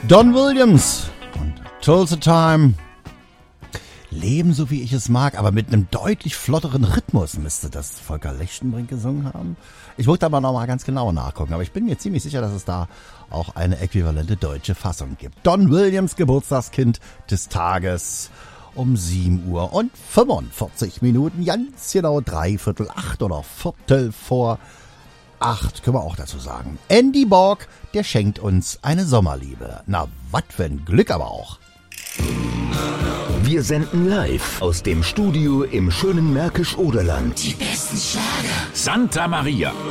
Don Williams und Tulsa Time. Leben so wie ich es mag, aber mit einem deutlich flotteren Rhythmus müsste das Volker Lechtenbrink gesungen haben. Ich wollte aber nochmal ganz genau nachgucken, aber ich bin mir ziemlich sicher, dass es da auch eine äquivalente deutsche Fassung gibt. Don Williams, Geburtstagskind des Tages, um 7 Uhr und 45 Minuten, ganz genau 7:45 oder 7:15 können wir auch dazu sagen. Andy Borg, der schenkt uns eine Sommerliebe. Na, wat für ein Glück aber auch. Wir senden live aus dem Studio im schönen Märkisch-Oderland. Die besten Schlager. Santa Maria.